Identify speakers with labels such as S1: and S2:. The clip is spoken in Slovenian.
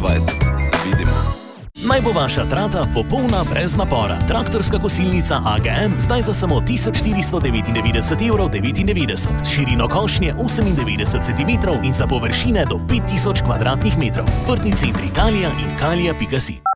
S1: Se vidimo.
S2: Naj bo vaša trata popolna brez napora. Traktorska kosilnica AGM zdaj za samo 1499,99 €, s širino košnje 98 cm in za površine do 5000 kvadratnih metrov. Vrtni centri Italija in kalija.si.